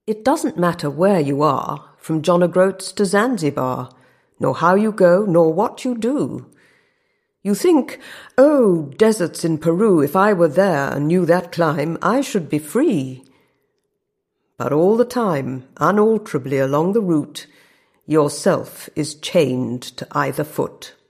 It doesn't matter where you are, from John O'Groats to Zanzibar, nor how you go, nor what you do. You think, oh, deserts in Peru, if I were there and knew that clime, I should be free. But all the time, unalterably along the route, yourself is chained to either foot.